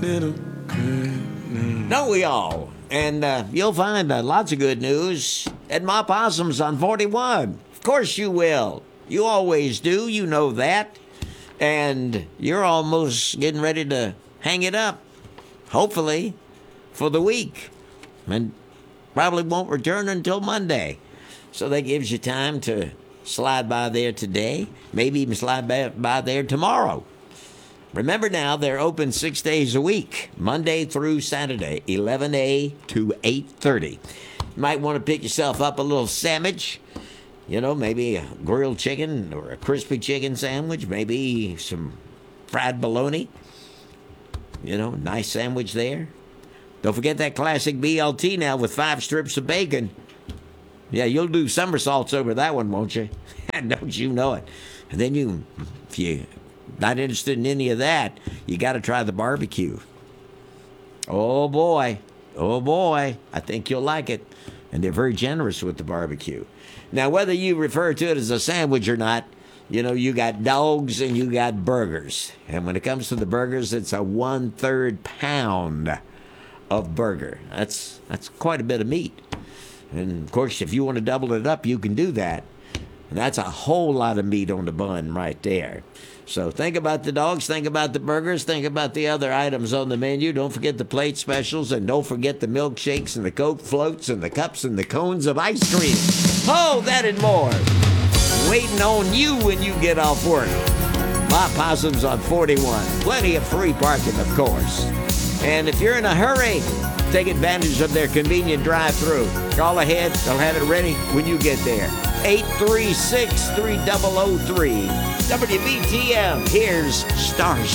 Little good news. Don't we all? And you'll find lots of good news at Ma Possum's on 41. Of course you will. You always do. You know that. And you're almost getting ready to hang it up, hopefully, for the week. And probably won't return until Monday. So that gives you time to slide by there today, maybe even slide by there tomorrow. Remember now, they're open 6 days a week, Monday through Saturday, 11 to 8:30. You might want to pick yourself up a little sandwich, maybe a grilled chicken or a crispy chicken sandwich, maybe some fried bologna, nice sandwich there. Don't forget that classic BLT now with 5 strips of bacon. Yeah, you'll do somersaults over that one, won't you? Don't you know it? And then if you're not interested in any of that, you got to try the barbecue. Oh, boy. I think you'll like it. And they're very generous with the barbecue. Now, whether you refer to it as a sandwich or not, you got dogs and you got burgers. And when it comes to the burgers, it's a 1/3 pound of burger. That's quite a bit of meat. And, of course, if you want to double it up, you can do that. And that's a whole lot of meat on the bun right there. So think about the dogs, think about the burgers, think about the other items on the menu. Don't forget the plate specials, and don't forget the milkshakes and the Coke floats and the cups and the cones of ice cream. Oh, that and more. Waiting on you when you get off work. Ma Possum's on 41. Plenty of free parking, of course. And if you're in a hurry, take advantage of their convenient drive-thru. Call ahead. They'll have it ready when you get there. 836-3003. WBTM. Here's Starship.